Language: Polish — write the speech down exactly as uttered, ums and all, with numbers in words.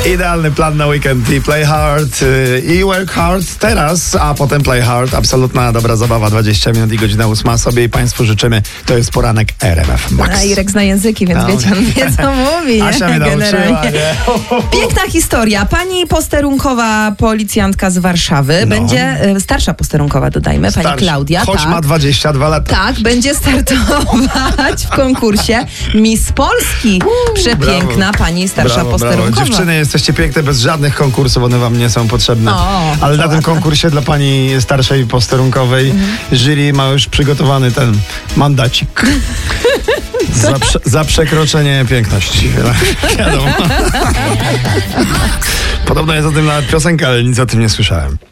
Idealny plan na weekend i play hard yy, i work hard teraz, a potem play hard. Absolutna dobra zabawa, dwadzieścia minut i godzina ósma. Sobie i Państwu życzymy. To jest poranek R M F Max. A Irek zna języki, więc No. wiecie, on wie co mówi. Asia mnie nauczyła, nie? Piękna historia. Pani posterunkowa policjantka z Warszawy No. będzie, e, starsza posterunkowa dodajmy, pani Starsza. Klaudia. Choć tak. ma dwadzieścia dwa lata. Tak, będzie startować w konkursie Miss Polski. Przepiękna Brawo. pani starsza Brawo, posterunkowa. brawo. Dziewczyny, jesteście piękne bez żadnych konkursów, one wam nie są potrzebne. O, Ale na to tym ładne. konkursie dla pani starszej posterunkowej Mhm. jury ma już przygotowany ten mandacik. Za, prze, za przekroczenie piękności. Wiadomo. Podobno jest o tym nawet piosenka, ale nic o tym nie słyszałem.